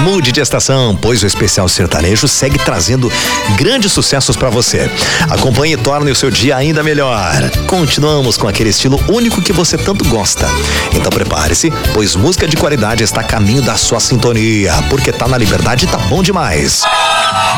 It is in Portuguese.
Mude de estação, pois o Especial Sertanejo segue trazendo grandes sucessos para você. Acompanhe e torne o seu dia ainda melhor. Continuamos com aquele estilo único que você tanto gosta. Então prepare-se, pois música de qualidade está a caminho da sua sintonia, porque tá na Liberdade e tá bom demais.